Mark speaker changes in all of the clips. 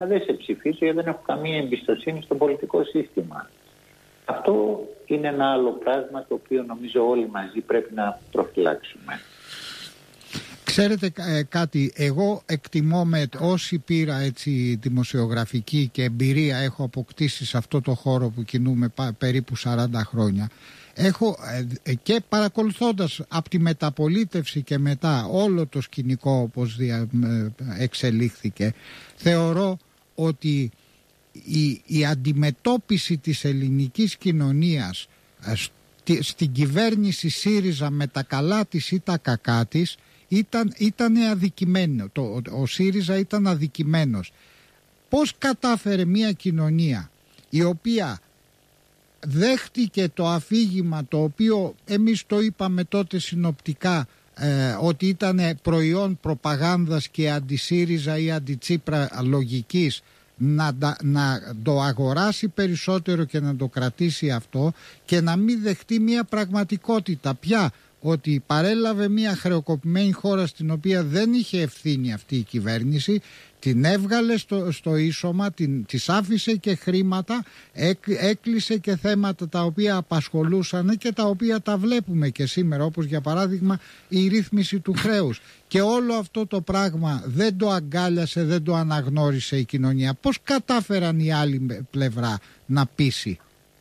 Speaker 1: δεν σε ψηφίζω γιατί δεν έχω καμία εμπιστοσύνη στο πολιτικό σύστημα. Αυτό είναι ένα άλλο πράγμα το οποίο νομίζω όλοι μαζί πρέπει να προφυλάξουμε.
Speaker 2: Ξέρετε κάτι, εγώ εκτιμώ με όσοι πήρα έτσι δημοσιογραφική και εμπειρία έχω αποκτήσει σε αυτό το χώρο που κινούμε περίπου 40 χρόνια. Έχω και παρακολουθώντας από τη μεταπολίτευση και μετά όλο το σκηνικό όπως εξελίχθηκε, θεωρώ ότι η αντιμετώπιση της ελληνικής κοινωνίας στην κυβέρνηση ΣΥΡΙΖΑ με τα καλά της ή τα κακά της ήταν αδικημένο. Ο ΣΥΡΙΖΑ ήταν αδικημένος. Πώς κατάφερε μια κοινωνία η οποία δέχτηκε το αφήγημα το οποίο εμείς το είπαμε τότε συνοπτικά ότι ήταν προϊόν προπαγάνδας και αντι-ΣΥΡΙΖΑ ή αντι-Τσίπρα λογικής, να το αγοράσει περισσότερο και να το κρατήσει αυτό και να μην δεχτεί μια πραγματικότητα πια ότι παρέλαβε μια χρεοκοπημένη χώρα στην οποία δεν είχε ευθύνη αυτή η κυβέρνηση, την έβγαλε στο ίσωμα, της άφησε και χρήματα, έκλεισε και θέματα τα οποία απασχολούσαν και τα οποία τα βλέπουμε και σήμερα, όπως για παράδειγμα η ρύθμιση του χρέους. Και όλο αυτό το πράγμα δεν το αγκάλιασε, δεν το αναγνώρισε η κοινωνία. Πώς κατάφεραν η άλλη πλευρά να πείσει?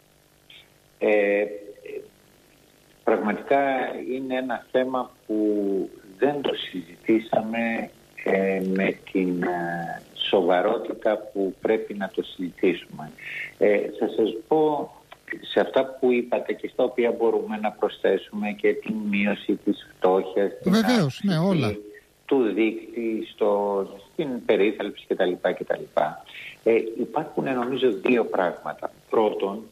Speaker 1: Πραγματικά είναι ένα θέμα που δεν το συζητήσαμε με την σοβαρότητα που πρέπει να το συζητήσουμε. Θα σας πω σε αυτά που είπατε και στα οποία μπορούμε να προσθέσουμε και την μείωση της φτώχειας,
Speaker 2: βεβαίως, ναι, όλα.
Speaker 1: του δείκτη στην περίθαλψη κτλ. Υπάρχουν νομίζω δύο πράγματα. Πρώτον,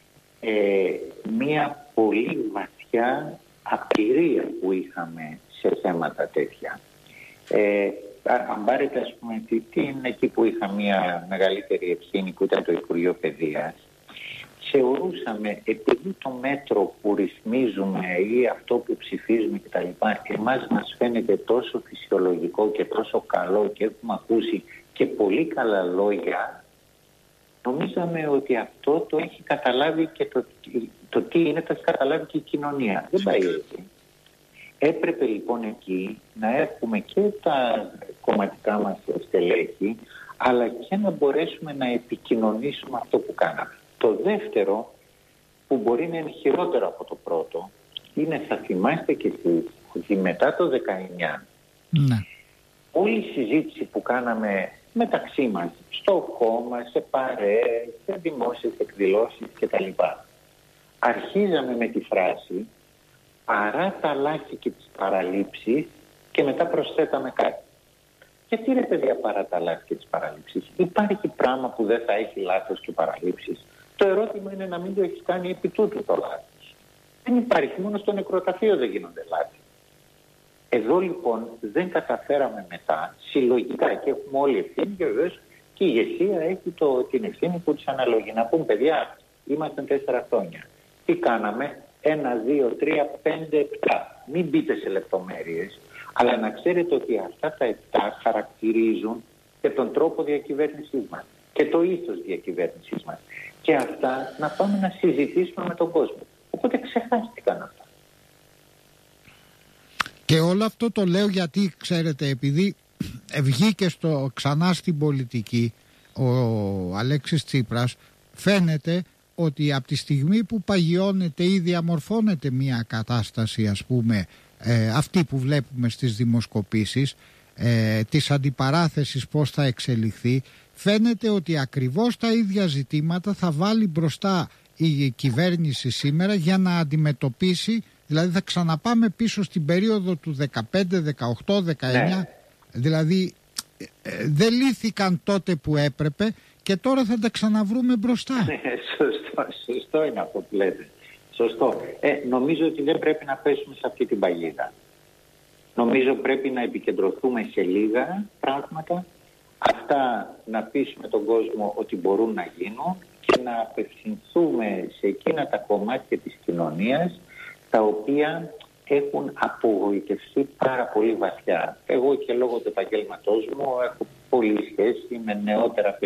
Speaker 1: μία πολύ βαθιά απειρία που είχαμε σε θέματα τέτοια. Αν πάρετε ας πούμε εκεί που είχα μια μεγαλύτερη ευθύνη που ήταν το Υπουργείο Παιδείας, θεωρούσαμε επειδή το μέτρο που ρυθμίζουμε ή αυτό που ψηφίζουμε κτλ. Εμάς μας φαίνεται τόσο φυσιολογικό και τόσο καλό και έχουμε ακούσει και πολύ καλά λόγια, νομίζαμε ότι αυτό το έχει καταλάβει και το τι είναι το έχει καταλάβει και η κοινωνία. Δεν πάει έτσι. Έπρεπε λοιπόν εκεί να έχουμε και τα κομματικά μας στελέχη, αλλά και να μπορέσουμε να επικοινωνήσουμε αυτό που κάναμε. Το δεύτερο, που μπορεί να είναι χειρότερο από το πρώτο, είναι, θα θυμάστε κι εσείς, ότι μετά το 19,
Speaker 2: ναι,
Speaker 1: όλη η συζήτηση που κάναμε μεταξύ μας, στο κόμμα, σε παρέες, σε δημόσιες εκδηλώσεις κτλ. Αρχίζαμε με τη φράση «παρά τα λάθη και τις παραλήψεις» και μετά προσθέταμε κάτι. Γιατί ρε παιδιά παρά τα λάθη και τις παραλήψεις? Υπάρχει πράγμα που δεν θα έχει λάθος και παραλήψεις? Το ερώτημα είναι να μην το έχεις κάνει επί τούτου το λάθος. Δεν υπάρχει, μόνο στο νεκροταφείο δεν γίνονται λάθη. Εδώ λοιπόν δεν καταφέραμε μετά συλλογικά και έχουμε όλη ευθύνη και βεβαίως και η ηγεσία έχει την ευθύνη που της αναλογεί. Να πούμε παιδιά, ήμασταν 4 χρόνια. Τι κάναμε? 1, 2, 3, 5, 7. Μην μπείτε σε λεπτομέρειες, αλλά να ξέρετε ότι αυτά τα 7 χαρακτηρίζουν και τον τρόπο διακυβέρνησής μας και το ήθος διακυβέρνησής μας. Και αυτά να πάμε να συζητήσουμε με τον κόσμο. Οπότε ξεχάστηκαν αυτά.
Speaker 2: Και όλο αυτό το λέω γιατί, ξέρετε, επειδή βγήκε ξανά στην πολιτική ο Αλέξης Τσίπρας, φαίνεται ότι από τη στιγμή που παγιώνεται ή διαμορφώνεται μια κατάσταση, ας πούμε, αυτή που βλέπουμε στις δημοσκοπήσεις, της αντιπαράθεσης πώς θα εξελιχθεί, φαίνεται ότι ακριβώς τα ίδια ζητήματα θα βάλει μπροστά η κυβέρνηση σήμερα για να αντιμετωπίσει. Δηλαδή θα ξαναπάμε πίσω στην περίοδο του 15, 18, 19. Ναι. Δηλαδή δεν λύθηκαν τότε που έπρεπε και τώρα θα τα ξαναβρούμε μπροστά. Ναι,
Speaker 1: σωστό είναι αυτό που λέτε. Σωστό. Νομίζω ότι δεν πρέπει να πέσουμε σε αυτή την παγίδα. Νομίζω πρέπει να επικεντρωθούμε σε λίγα πράγματα. Αυτά να πείσουμε τον κόσμο ότι μπορούν να γίνουν και να απευθυνθούμε σε εκείνα τα κομμάτια της κοινωνίας τα οποία έχουν απογοητευτεί πάρα πολύ βαθιά. Εγώ και λόγω του επαγγέλματός μου έχω πολύ σχέση με νεότερα